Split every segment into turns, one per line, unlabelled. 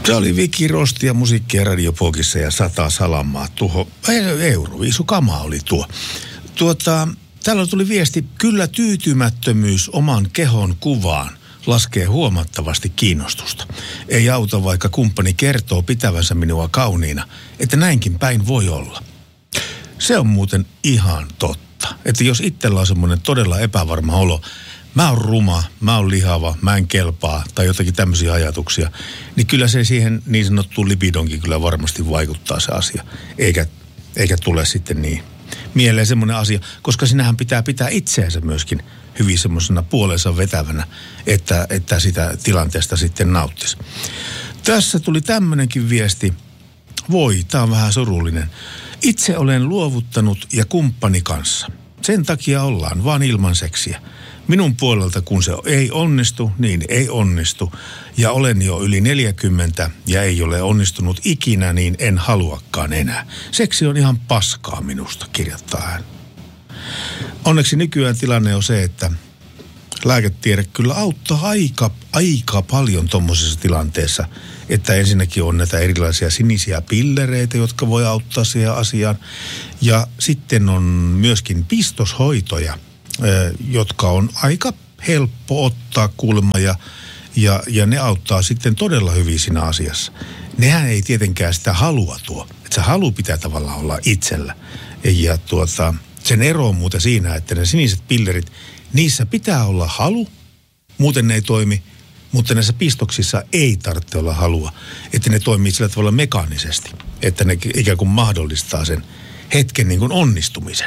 Se oli Viki Rosti ja musiikkia Radiopokissa ja 100 salamaa. Euroviisukama oli tuo. Täällä tuli viesti, kyllä tyytymättömyys oman kehon kuvaan laskee huomattavasti kiinnostusta. Ei auta, vaikka kumppani kertoo pitävänsä minua kauniina, että näinkin päin voi olla. Se on muuten ihan totta, että jos itsellä on semmoinen todella epävarma olo, mä oon ruma, mä oon lihava, mä en kelpaa tai jotakin tämmöisiä ajatuksia, niin kyllä se siihen niin sanottuun libidonkin kyllä varmasti vaikuttaa se asia, eikä tule sitten niin mieleen semmoinen asia, koska sinähän pitää itseänsä myöskin hyvin semmoisena puolensa vetävänä, että sitä tilanteesta sitten nauttisi. Tässä tuli tämmöinenkin viesti. Voi, tää on vähän surullinen. Itse olen luovuttanut ja kumppani kanssa. Sen takia ollaan vaan ilman seksiä. Minun puolelta, kun se ei onnistu, niin ei onnistu. Ja olen jo yli 40 ja ei ole onnistunut ikinä, niin en haluakaan enää. Seksi on ihan paskaa minusta, kirjoittaa hän. Onneksi nykyään tilanne on se, että lääketiede kyllä auttaa aika paljon tuommoisessa tilanteessa, että ensinnäkin on näitä erilaisia sinisiä pillereitä, jotka voi auttaa siihen asiaan. Ja sitten on myöskin pistoshoitoja, jotka on aika helppo ottaa kuulemma ja ne auttaa sitten todella hyvin siinä asiassa. Nehän ei tietenkään sitä halua tuo. Että se halu pitää tavallaan olla itsellä. Ja sen ero on muuten siinä, että ne siniset pillerit, niissä pitää olla halu, muuten ne ei toimi, mutta näissä pistoksissa ei tarvitse olla halua, että ne toimii sillä tavalla mekaanisesti, että ne ikään kuin mahdollistaa sen hetken niin kuin onnistumisen.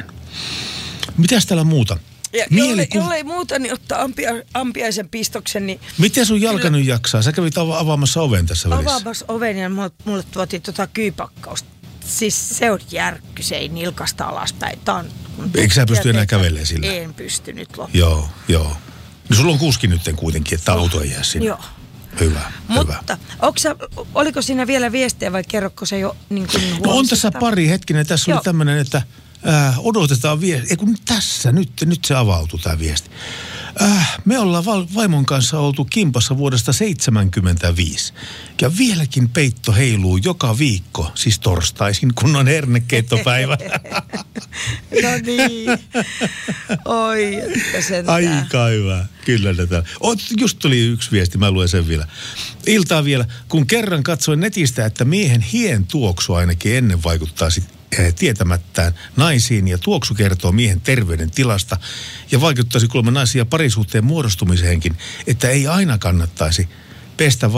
Mitäs täällä muuta?
Jollei muuta, niin ottaa ampiaisen pistoksen, niin...
Miten sun jalka nyt jaksaa? Sä kävit avaamassa oven tässä välissä.
Avaamassa oven ja mulle tuotiin kyypakkausta. Siis se on järkky, se ei nilkasta alaspäin.
Eikö sä pysty enää kävelemään sillä?
En pysty nyt loppuun.
Joo. No sulla on kuski nytten kuitenkin, että auto ei jää sinne.
Joo.
Hyvä.
Oliko siinä vielä viestejä vai kerrokko se jo niin kuin
No on tässä pari hetkinen. Tässä oli tämmöinen, että odotetaan viesti. Ei kun tässä, nyt se avautui tämä viesti. Me ollaan vaimon kanssa oltu kimpassa vuodesta 1975. Ja vieläkin peitto heiluu joka viikko, siis torstaisin, kun on hernekeittopäivä.
No niin. Oi, että sentään.
Aika hyvä. Kyllä tätä. Just tuli yksi viesti, mä luen sen vielä. Iltaa vielä, kun kerran katsoin netistä, että miehen hien tuoksu ainakin ennen vaikuttaa tietämättään naisiin ja tuoksu kertoo miehen terveydentilasta ja vaikuttaisi kuulemma naisia parisuhteen muodostumiseenkin, että ei aina kannattaisi pestä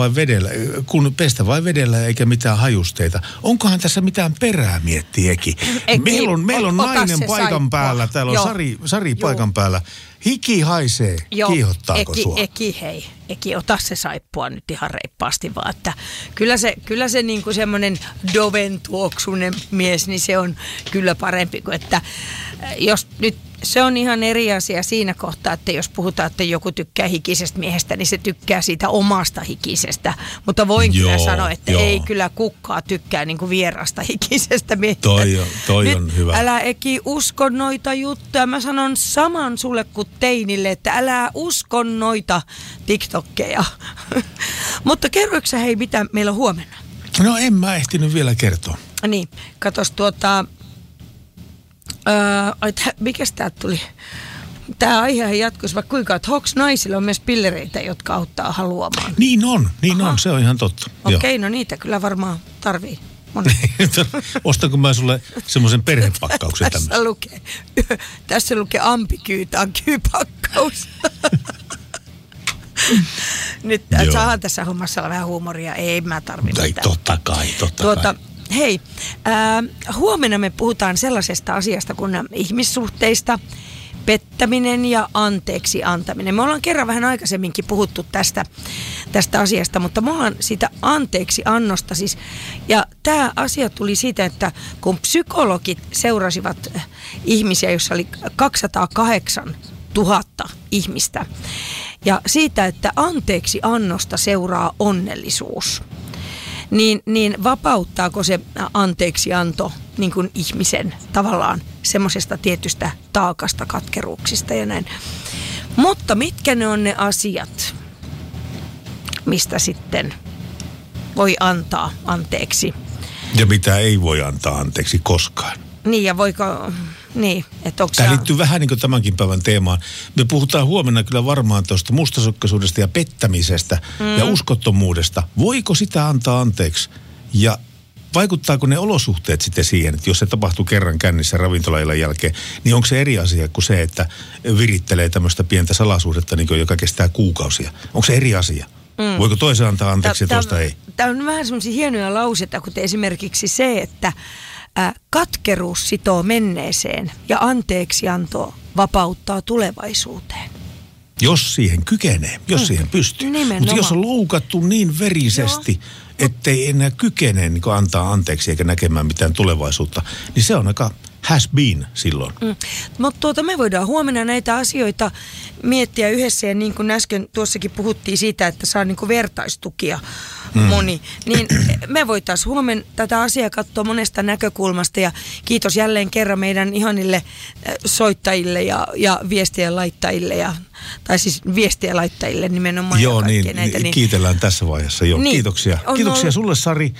vain vedellä eikä mitään hajusteita. Onkohan tässä mitään perää, miettii Eki? Meillä on nainen paikan päällä, täällä on Sari paikan päällä. Hiki haisee, kiihottaako sua?
Eki, ota se saippua nyt ihan reippaasti vaan, että kyllä se niin kuin semmoinen doven tuoksunen mies, niin se on kyllä parempi kuin, että jos nyt se on ihan eri asia siinä kohtaa, että jos puhutaan, että joku tykkää hikisestä miehestä, niin se tykkää siitä omasta hikisestä. Mutta voin kyllä sanoa, että ei kyllä kukkaa tykkää niin kuin vierasta hikisestä miehestä.
Toi on hyvä.
Älä Eki usko noita juttuja. Mä sanon saman sulle kuin teinille, että älä usko noita TikTokkeja. Mutta kerroiko sä hei, mitä meillä on huomenna?
No en mä ehtinyt vielä kertoa.
Niin, katos mikäs tää tuli? Tää aihe jatkuisi vaikka kuinka, että hoks naisilla on myös pillereitä, jotka auttaa haluamaan.
Niin on, se on ihan totta.
Okei, no niitä kyllä varmaan tarvii.
Ostanko mä sulle semmoisen perhepakkauksen tämmöisen?
Tässä lukee ampikyytä on kyypakkaus. Nyt saadaan tässä hommassa olla vähän huumoria. Ei mä tarvitse mitään.
Totta kai.
Hei, huomenna me puhutaan sellaisesta asiasta kuin ihmissuhteista, pettäminen ja anteeksi antaminen. Me ollaan kerran vähän aikaisemminkin puhuttu tästä asiasta, mutta me ollaan siitä anteeksi annosta siis. Ja tämä asia tuli siitä, että kun psykologit seurasivat ihmisiä, jossa oli 208 000 ihmistä, ja siitä, että anteeksi annosta seuraa onnellisuus. Niin vapauttaako se anteeksianto niin kuin ihmisen tavallaan semmoisesta tietystä taakasta, katkeruuksista ja näin. Mutta mitkä ne on ne asiat, mistä sitten voi antaa anteeksi.
Ja mitä ei voi antaa anteeksi koskaan.
Niin, ja voiko, niin, että onko
tämä liittyy vähän niin kuin tämänkin päivän teemaan. Me puhutaan huomenna kyllä varmaan tuosta mustasukkaisuudesta ja pettämisestä ja uskottomuudesta. Voiko sitä antaa anteeksi? Ja vaikuttaako ne olosuhteet sitten siihen, että jos se tapahtuu kerran kännissä ravintolaillan jälkeen, niin onko se eri asia kuin se, että virittelee tämmöistä pientä salasuhdetta, niin kuin, joka kestää kuukausia? Onko se eri asia? Voiko toisen antaa anteeksi ja toista ei?
Tämä on vähän semmoisia hienoja lauseita, kuten esimerkiksi se, että katkeruus sitoo menneeseen ja anteeksianto vapauttaa tulevaisuuteen.
Jos siihen kykenee, jos siihen pystyy. Mutta jos on loukattu niin verisesti, ettei enää kykene niin antaa anteeksi eikä näkemään mitään tulevaisuutta, niin se on aika has been silloin.
Mutta me voidaan huomenna näitä asioita miettiä yhdessä, ja niin kuin äsken tuossakin puhuttiin siitä, että saa niin kuin vertaistukia moni, niin me voitaisiin huomenna tätä asiaa katsoa monesta näkökulmasta, ja kiitos jälleen kerran meidän ihanille soittajille ja viestien laittajille, tai siis viestien laittajille nimenomaan.
Joo, niin kiitellään tässä vaiheessa. Joo, niin, kiitoksia. Kiitoksia sulle, Sari.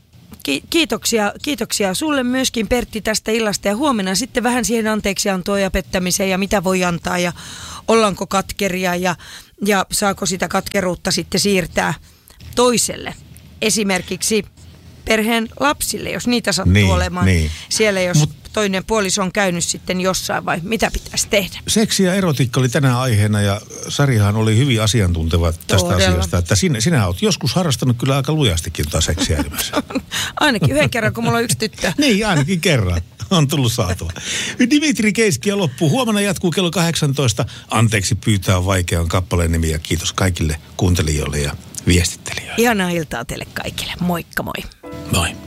Kiitoksia sulle myöskin, Pertti, tästä illasta, ja huomenna sitten vähän siihen anteeksiantoon ja pettämiseen ja mitä voi antaa ja ollaanko katkeria ja saako sitä katkeruutta sitten siirtää toiselle. Esimerkiksi perheen lapsille, jos niitä sattuu olemaan siellä, jos toinen puoliso on käynyt sitten jossain, vai mitä pitäisi tehdä?
Seksi ja erotiikka oli tänään aiheena, ja Sarihan oli hyvin asiantunteva tästä asiasta, että sinä olet joskus harrastanut kyllä aika lujastikin seksiä elämässä.
Ainakin yhden kerran, kun mulla on yksi tyttö.
Niin, ainakin kerran on tullut saatua. Dimitri Keiskia loppuu. Huomenna jatkuu kello 18. Anteeksi pyytää on vaikea on kappaleen nimi, ja kiitos kaikille kuuntelijoille ja viestittelijöille.
Ihanaa iltaa teille kaikille. Moikka moi.
Moi.